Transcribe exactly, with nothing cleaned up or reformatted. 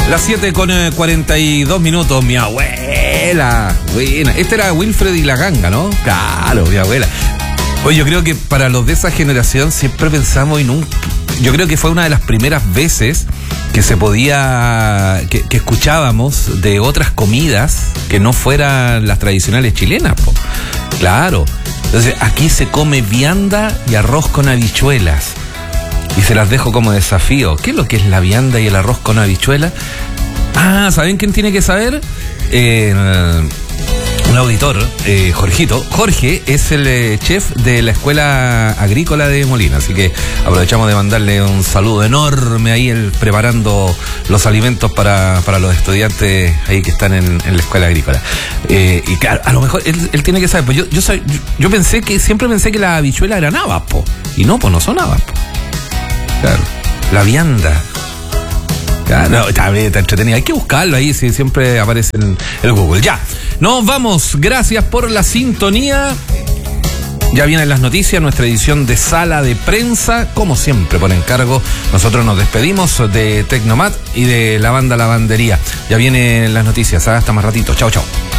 Las siete con cuarenta y dos minutos, mi abuela. Buena. Este era Wilfred y la ganga, ¿no? Claro, mi abuela. Oye, yo creo que para los de esa generación siempre pensamos y nunca... Yo creo que fue una de las primeras veces que se podía... Que, que escuchábamos de otras comidas que no fueran las tradicionales chilenas, po. Claro. Entonces, aquí se come vianda y arroz con habichuelas. Y se las dejo como desafío. ¿Qué es lo que es la vianda y el arroz con habichuela? Ah, ¿saben quién tiene que saber? Eh, un auditor, eh, Jorgito. Jorge es el eh, chef de la Escuela Agrícola de Molina. Así que aprovechamos de mandarle un saludo enorme ahí, él preparando los alimentos para, para los estudiantes ahí que están en, en la Escuela Agrícola. Eh, y claro, a lo mejor él, él tiene que saber. Pues yo, yo, yo, yo pensé que, siempre pensé que la habichuela eran habas, po. Y no, pues no son habas, po. Claro, la vianda. Claro, no, está bien, está entretenida. Hay que buscarlo ahí, si siempre aparece en el Google. Ya, nos vamos. Gracias por la sintonía. Ya vienen las noticias, nuestra edición de Sala de Prensa, como siempre, por encargo. Nosotros nos despedimos de Tecnomat y de la banda Lavandería. Ya vienen las noticias, ¿eh? Hasta más ratito. Chao, chao.